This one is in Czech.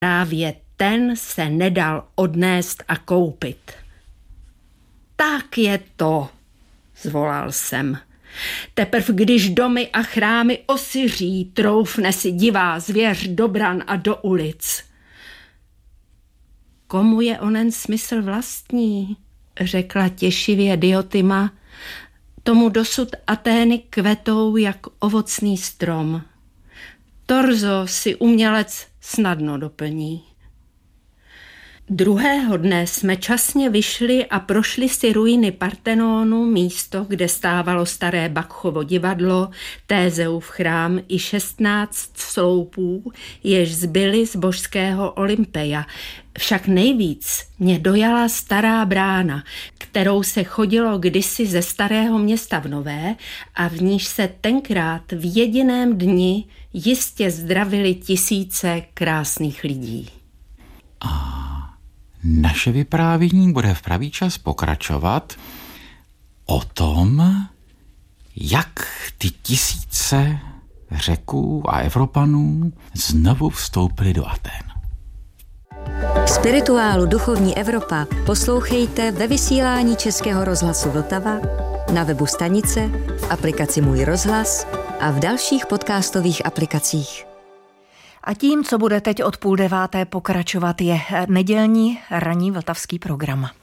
Právě ten se nedal odnést a koupit. Tak je to, zvolal jsem. Teprv když domy a chrámy osyří, troufne si divá zvěř do bran a do ulic. Komu je onen smysl vlastní, řekla těšivě Diotima, tomu dosud Atény kvetou jak ovocný strom. Torzo si umělec snadno doplní. Druhého dne jsme časně vyšli a prošli si ruiny Partenonu, místo, kde stávalo staré Bakchovo divadlo, Tézeův chrám i 16 sloupů, jež zbyly z božského Olympeia. Však nejvíc mě dojala stará brána, kterou se chodilo kdysi ze starého města v Nové a v níž se tenkrát v jediném dni jistě zdravili tisíce krásných lidí. Naše vyprávění bude v pravý čas pokračovat o tom, jak ty tisíce Řeků a Evropanů znovu vstoupili do Athén. Spirituálu Duchovní Evropa poslouchejte ve vysílání Českého rozhlasu Vltava, na webu stanice, v aplikaci Můj rozhlas a v dalších podcastových aplikacích. A tím, co bude teď od 8:30 pokračovat, je nedělní ranní vltavský program.